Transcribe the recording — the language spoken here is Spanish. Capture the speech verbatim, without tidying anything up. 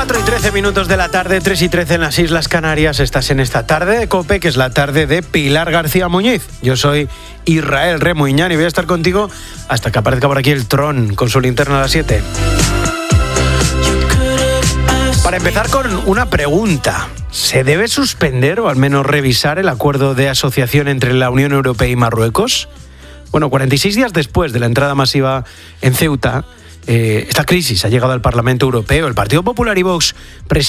cuatro y trece minutos de la tarde, tres y trece en las Islas Canarias. Estás en esta tarde de COPE, que es la tarde de Pilar García Muñiz. Yo soy Israel Remuñán y voy a estar contigo hasta que aparezca por aquí el Tron con su linterna a las siete. Para empezar con una pregunta. ¿Se debe suspender o al menos revisar el acuerdo de asociación entre la Unión Europea y Marruecos? Bueno, cuarenta y seis días después de la entrada masiva en Ceuta, eh, esta crisis ha llegado al Parlamento Europeo. El Partido Popular y Vox